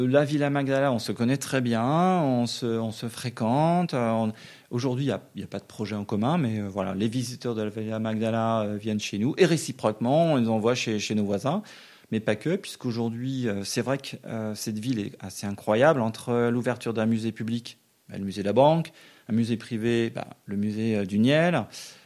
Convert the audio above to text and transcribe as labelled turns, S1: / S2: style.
S1: La Villa Magdala, on se connaît très bien, on se fréquente. Aujourd'hui, il y a pas de projet en commun, mais voilà, les visiteurs de la Villa Magdala viennent chez nous et réciproquement, on les envoie chez nos voisins. Mais pas que, puisqu'aujourd'hui, c'est vrai que cette ville est assez incroyable entre l'ouverture d'un musée public, le musée de la Banque, un musée privé, le musée du Niel.